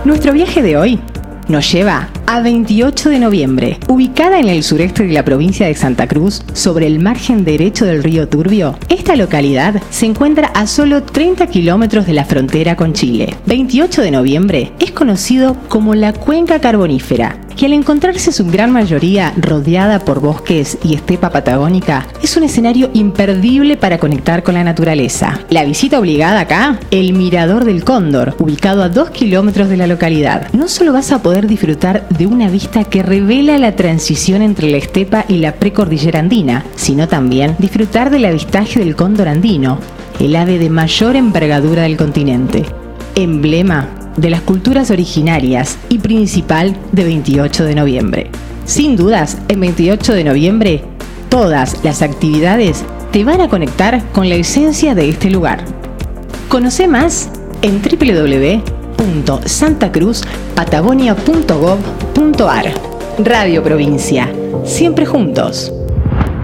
Nuestro viaje de hoy nos lleva a 28 de noviembre, ubicada en el sureste de la provincia de Santa Cruz, sobre el margen derecho del río Turbio. Esta localidad se encuentra a solo 30 kilómetros de la frontera con Chile. 28 de noviembre es conocido como la Cuenca Carbonífera, que al encontrarse su gran mayoría rodeada por bosques y estepa patagónica, es un escenario imperdible para conectar con la naturaleza. La visita obligada acá, el Mirador del Cóndor, ubicado a 2 kilómetros de la localidad. No solo vas a poder disfrutar de una vista que revela la transición entre la estepa y la precordillera andina, sino también disfrutar del avistaje del cóndor andino, el ave de mayor envergadura del continente, emblema de las culturas originarias y principal de 28 de noviembre. Sin dudas, en 28 de noviembre, todas las actividades te van a conectar con la esencia de este lugar. Conoce más en www.santacruzpatagonia.gov.ar. Radio Provincia, siempre juntos.